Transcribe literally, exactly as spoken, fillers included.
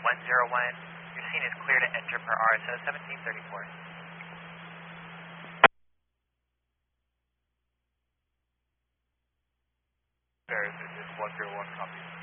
one zero one. Your scene is clear to enter per R S O seventeen thirty-four. Paris, this is one zero one, copy.